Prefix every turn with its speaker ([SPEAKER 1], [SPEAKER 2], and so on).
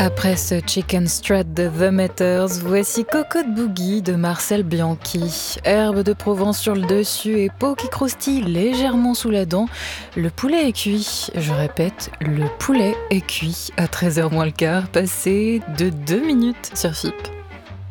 [SPEAKER 1] Après ce Chicken Strut de The Matters, voici Cocotte Boogie de Marcel Bianchi. Herbe de Provence sur le dessus et peau qui croustille légèrement sous la dent. Le poulet est cuit. Je répète, le poulet est cuit à 13h moins le quart, passé de 2 minutes sur FIP.